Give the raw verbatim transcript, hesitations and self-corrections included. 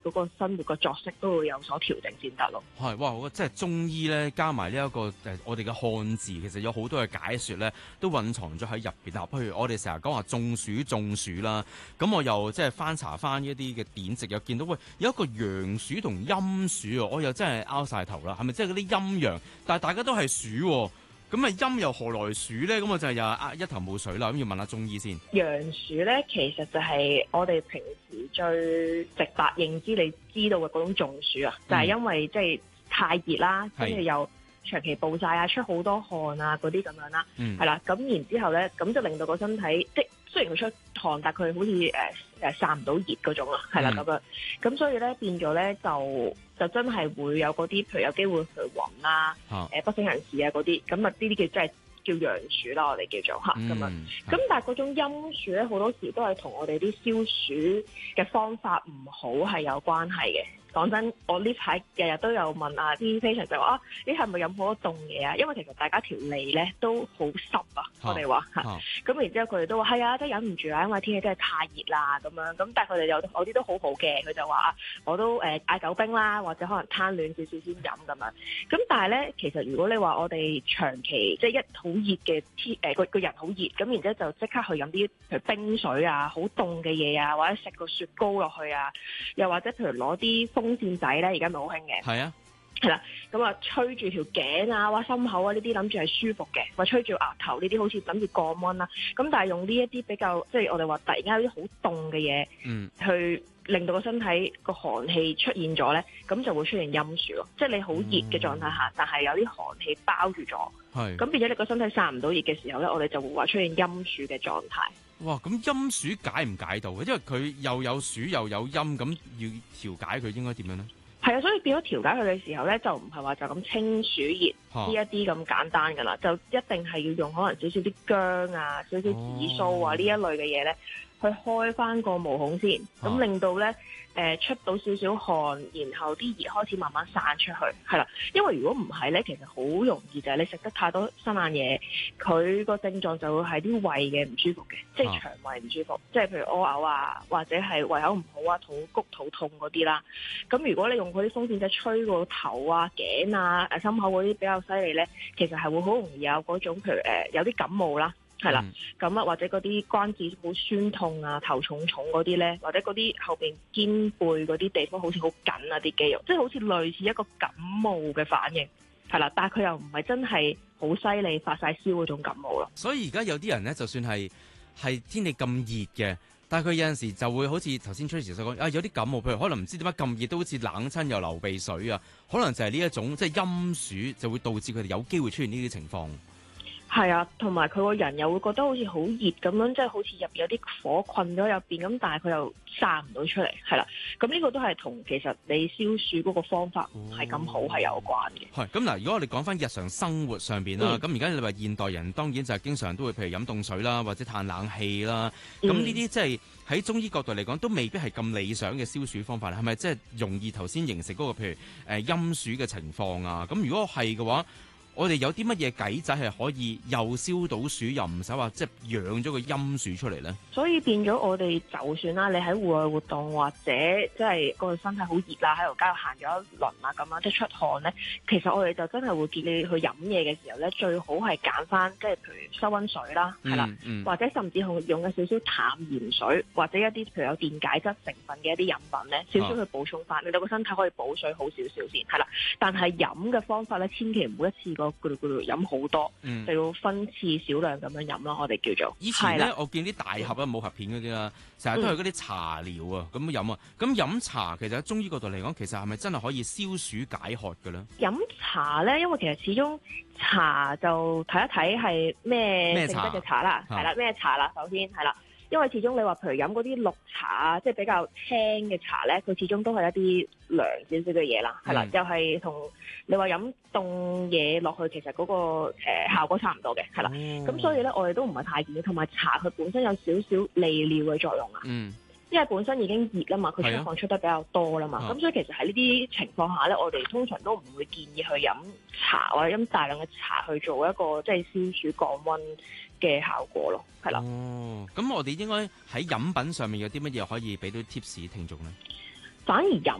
嗰個生活個作息都會有所調整先得咯。 係哇！我即係中醫咧，加埋呢一個誒、呃，我哋嘅漢字其實有好多嘅解説咧，都蘊藏咗喺入邊啊。譬如我哋成日講話中暑中暑啦，咁我又即係翻查翻一啲嘅典籍，又見到喂有一個陽暑同陰暑啊，我又真係拗晒頭啦。係咪即係嗰啲陰陽？但係大家都係暑喎。咁啊陰又何來暑咧？咁我就又啊一頭霧水啦。咁要問下中醫先。 陽暑咧，其實就係我哋平時最直白認知，你知道嘅嗰種中暑啊，就係、是、因為即係太熱啦，跟住係又長期暴曬啊，出好多汗啊嗰啲咁樣啦，係、嗯、啦。咁然之後咧，咁就令到個身體即雖然佢出汗，但佢好似誒誒散唔到熱嗰種啊，係啦咁樣。咁所以咧變咗咧就就真係會有嗰啲，譬如有機會去暈啦，誒、啊呃、不省人事啊嗰啲，咁啊呢啲叫真係叫陽暑啦，我哋叫做嚇咁樣。咁但係嗰種陰暑咧，好多時都係同我哋啲消暑嘅方法唔好係有關係嘅。講真，我呢排日日都有問啊啲 patient 就話啊，你係咪飲好多凍嘢啊？因為其實大家條脷咧都好濕啊，我哋話嚇。咁然之後佢哋都話係啊，真係忍唔住啊，因為天氣真係太熱啦咁樣。咁但係佢哋有有啲都好好嘅，佢就話啊，我都誒嗌狗冰啦，或者可能攤暖少少先飲咁樣。咁但係咧，其實如果你話我哋長期即係一好熱嘅天誒個個人好熱，咁然之後就即刻去飲啲譬如冰水啊、好凍嘅嘢啊，或者食個雪糕落去啊，又或者譬如攞啲風扇仔咧，而家咪好興嘅。係啊，係啦，咁啊吹住條頸啊、或心口啊呢啲，諗住係舒服嘅，或吹住額頭呢啲，好似諗住降溫啦。咁但係用呢一啲比較，即係我哋話突然間有啲好凍嘅嘢，嗯，去令到個身體個寒氣出現咗咧，咁就會出現陰暑咯。即係你好熱嘅狀態下，嗯、但係有啲寒氣包住咗，係咁變咗你個身體散唔到熱嘅時候咧，我哋就會話出現陰暑嘅狀態。 哇！咁陰暑解唔解到嘅？因為佢又有暑又有陰，咁要調解佢應該點樣咧？ 係啊，所以變咗調解佢嘅時候咧，就唔係話就咁清暑熱呢一啲咁簡單噶啦，就一定係要用可能少少啲薑啊、少少紫蘇啊呢、哦、一類嘅嘢咧，去開翻個毛孔先，咁、啊、令到咧誒、呃、出到少少汗，然後啲熱開始慢慢散出去，係啦。因為如果唔係咧，其實好容易就係你食得太多辛辣嘢，佢個症狀就會係啲胃嘅唔舒服嘅，即係腸胃唔舒服，即係譬如屙嘔啊，或者係胃口唔好啊、肚谷肚痛嗰啲啦。咁如果你用嗰啲風扇仔吹個頭啊、頸啊、誒心口嗰啲比較犀利咧，其實係會好容易有嗰種譬如誒、呃、有啲感冒啦。係啦，咁啊、嗯、或者嗰啲關節好酸痛啊、頭重重嗰啲咧，或者嗰啲後邊肩背嗰啲地方好似好緊啊啲肌肉，即係好似類似一個感冒嘅反應，係啦，但係佢又唔係真係好犀利發晒燒嗰種感冒咯。所以而家有啲人咧，就算係係天氣咁熱嘅，但係佢有陣時就會好似頭先 Tracy 所講啊，有啲感冒，譬如可能唔知點解咁熱都好似冷親又流鼻水啊，可能就係呢一種即係陰暑就會導致佢哋有機會出現呢啲情況。係啊，同埋佢個人又會覺得好似好熱咁樣，即係好似入邊有啲火困咗入邊咁，但係佢又散唔到出嚟，係啦。咁呢個都係同其實你消暑嗰個方法唔係咁好係有關嘅。係咁嗱，如果我哋講翻日常生活上邊啦，咁而家你話現代人當然就係經常都會譬如飲凍水啦，或者嘆冷氣啦，咁呢啲即係喺中醫角度嚟講都未必係咁理想嘅消暑方法，係咪即係容易頭先形成嗰個譬如誒、呃、陰暑嘅情況啊？咁如果係嘅話，我哋有啲乜嘢計仔係可以又消到暑，又唔使話即係養咗個陰暑出嚟咧？所以變咗我哋就算啦，你喺戶外活動或者即係個身體好熱啦，喺條街度行咗一輪啊咁樣，即係出汗咧，其實我哋就真係會建議你去飲嘢嘅時候咧，最好係揀翻即係譬如收溫水啦，係啦、嗯嗯，或者甚至用用嘅少少淡鹽水，或者一啲譬如有電解質成分嘅一啲飲品咧，少少去補充翻，令到個身體可以補水好少少先，係啦。但係飲嘅方法咧，千祈唔好一次過咕嚕咕嚕飲好多，嗯、就要分次少量咁樣飲咯。我哋叫做以前咧，我見啲大盒啊、冇盒片嗰啲啦，成日都係嗰啲茶療啊咁飲啊。咁飲茶其實喺中醫角度嚟講，其實係咪真係可以消暑解渴嘅咧？飲茶咧，因為其實始終茶就睇一睇係咩性質嘅茶啦，係啦咩茶啦，首先係啦。因為始終你話譬如飲嗰啲綠茶啊，即係比較清嘅茶咧，佢始終都係一啲涼少少嘅嘢啦，係啦、嗯，又係同你話飲凍嘢落去，其實嗰、嗰個、呃、效果差唔多嘅，係啦。咁、嗯、所以咧，我哋都唔係太建議，同埋茶佢本身有少少利尿嘅作用啊。嗯。因為本身已經熱啦嘛，佢出汗出得比較多啦嘛，咁、啊、所以其實喺呢啲情況下咧，我哋通常都唔會建議去飲茶或者飲大量嘅茶去做一個即係消暑降溫嘅效果咯，係啦。哦，咁我哋應該喺飲品上面有啲乜嘢可以俾到 tips 聽眾咧？ 反而飲